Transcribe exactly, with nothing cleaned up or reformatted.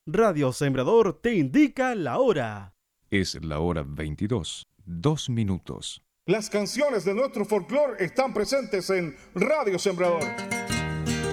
Radio Sembrador te indica la hora. Es la hora veintidós, dos minutos. Las canciones de nuestro folclore están presentes en Radio Sembrador.